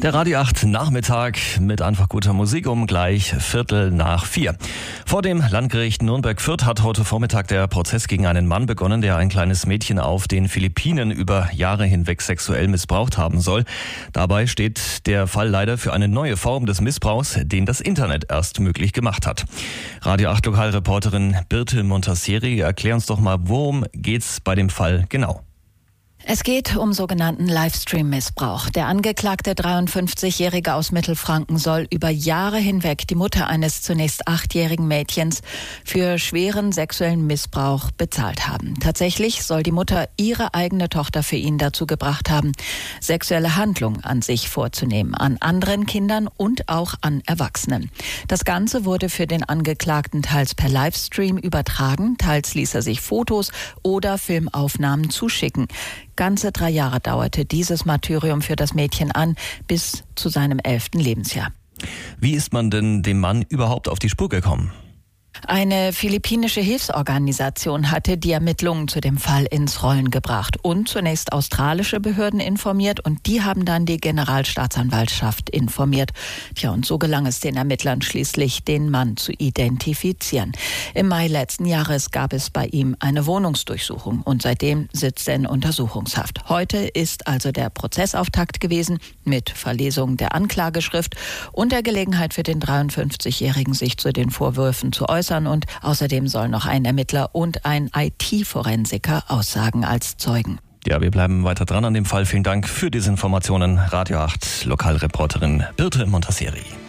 Der Radio 8 Nachmittag mit einfach guter Musik um gleich 3:45. Vor dem Landgericht Nürnberg-Fürth hat heute Vormittag der Prozess gegen einen Mann begonnen, der ein kleines Mädchen auf den Philippinen über Jahre hinweg sexuell missbraucht haben soll. Dabei steht der Fall leider für eine neue Form des Missbrauchs, den das Internet erst möglich gemacht hat. Radio 8 Lokalreporterin Birte Montassieri, erklär uns doch mal, worum geht's bei dem Fall genau? Es geht um sogenannten Livestream-Missbrauch. Der angeklagte 53-Jährige aus Mittelfranken soll über Jahre hinweg die Mutter eines zunächst 8-jährigen Mädchens für schweren sexuellen Missbrauch bezahlt haben. Tatsächlich soll die Mutter ihre eigene Tochter für ihn dazu gebracht haben, sexuelle Handlungen an sich vorzunehmen, an anderen Kindern und auch an Erwachsenen. Das Ganze wurde für den Angeklagten teils per Livestream übertragen, teils ließ er sich Fotos oder Filmaufnahmen zuschicken. Ganze 3 Jahre dauerte dieses Martyrium für das Mädchen an, bis zu seinem 11. Lebensjahr. Wie ist man denn dem Mann überhaupt auf die Spur gekommen? Eine philippinische Hilfsorganisation hatte die Ermittlungen zu dem Fall ins Rollen gebracht und zunächst australische Behörden informiert und die haben dann die Generalstaatsanwaltschaft informiert. Tja, und so gelang es den Ermittlern schließlich, den Mann zu identifizieren. Im Mai letzten Jahres gab es bei ihm eine Wohnungsdurchsuchung und seitdem sitzt er in Untersuchungshaft. Heute ist also der Prozessauftakt gewesen mit Verlesung der Anklageschrift und der Gelegenheit für den 53-Jährigen, sich zu den Vorwürfen zu äußern. Und außerdem sollen noch ein Ermittler und ein IT-Forensiker aussagen als Zeugen. Ja, wir bleiben weiter dran an dem Fall. Vielen Dank für diese Informationen. Radio 8 Lokalreporterin Birte Montassieri.